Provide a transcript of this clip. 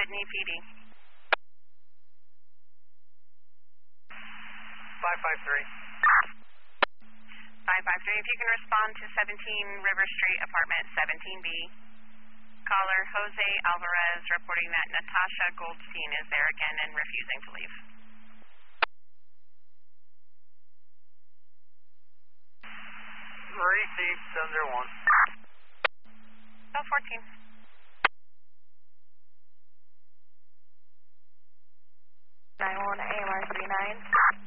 Sydney PD. 553. 553, if you can respond to 17 River Street, apartment 17B. Caller Jose Alvarez reporting that Natasha Goldstein is there again and refusing to leave. Received 701. 1214. 91 AMR 39.